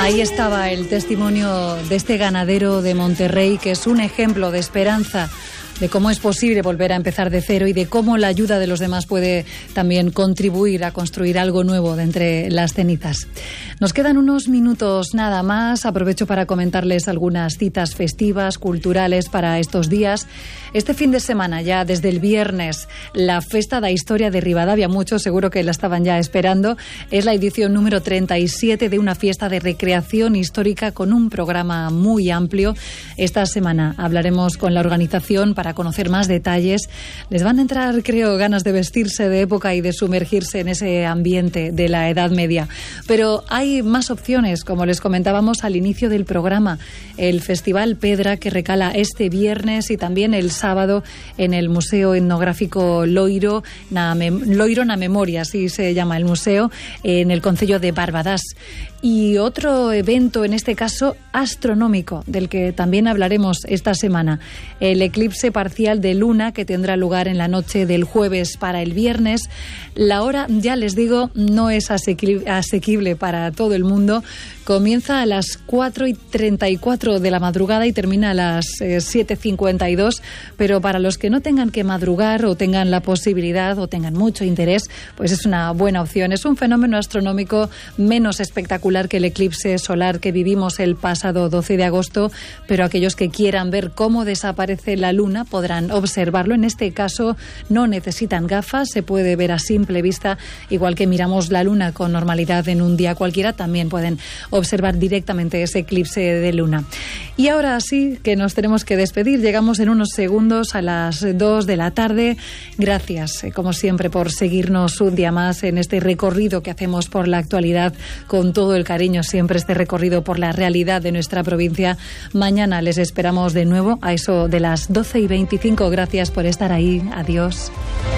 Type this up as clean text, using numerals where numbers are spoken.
Ahí estaba el testimonio de este ganadero de Monterrey, que es un ejemplo de esperanza, de cómo es posible volver a empezar de cero y de cómo la ayuda de los demás puede también contribuir a construir algo nuevo de entre las cenizas. Nos quedan unos minutos nada más. Aprovecho para comentarles algunas citas festivas, culturales para estos días. Este fin de semana, ya desde el viernes, la Festa da Historia de Rivadavia, muchos seguro que la estaban ya esperando, es la edición número 37 de una fiesta de recreación histórica con un programa muy amplio. Esta semana hablaremos con la organización para conocer más detalles. Les van a entrar, creo, ganas de vestirse de época y de sumergirse en ese ambiente de la Edad Media. Pero hay más opciones, como les comentábamos al inicio del programa. El Festival Pedra, que recala este viernes, y también el sábado en el Museo Etnográfico Loiro na Memoria, así se llama el museo, en el concello de Barbadás. Y otro evento, en este caso astronómico, del que también hablaremos esta semana, el eclipse parcial de luna, que tendrá lugar en la noche del jueves para el viernes. La hora, ya les digo, no es asequible para todo el mundo. Comienza a las 4:34 de la madrugada y termina a las 7:52, pero para los que no tengan que madrugar o tengan la posibilidad o tengan mucho interés, pues es una buena opción. Es un fenómeno astronómico menos espectacular que el eclipse solar que vivimos el pasado 12 de agosto, pero aquellos que quieran ver cómo desaparece la luna podrán observarlo. En este caso no necesitan gafas, se puede ver a simple vista, igual que miramos la luna con normalidad en un día cualquiera, también pueden observar directamente ese eclipse de luna. Y ahora sí que nos tenemos que despedir. Llegamos en unos segundos a las 2 de la tarde. Gracias, como siempre, por seguirnos un día más en este recorrido que hacemos por la actualidad, con todo el cariño siempre, este recorrido por la realidad de nuestra provincia. Mañana les esperamos de nuevo a eso de las 12:25. Gracias por estar ahí. Adiós.